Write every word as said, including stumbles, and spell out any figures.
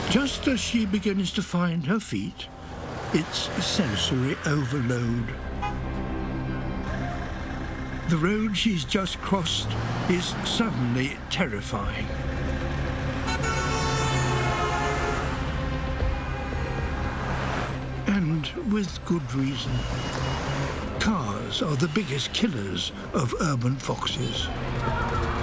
Just as she begins to find her feet, it's sensory overload. The road she's just crossed is suddenly terrifying. And with good reason. Cars are the biggest killers of urban foxes.